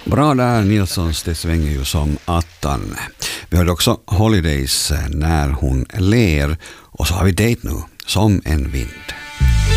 Bra där, Nilssons, det svänger ju som attan. Vi hörde också Holidays, När hon ler, och så har vi Date nu, Som en vind.